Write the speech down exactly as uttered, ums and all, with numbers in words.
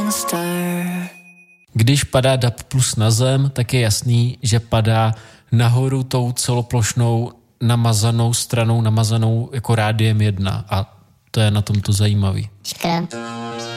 Když padá D A B plus na zem, tak je jasný, že padá nahoru tou celoplošnou namazanou stranou, namazanou jako rádiem jedna. A to je na tom to zajímavý. Škoda.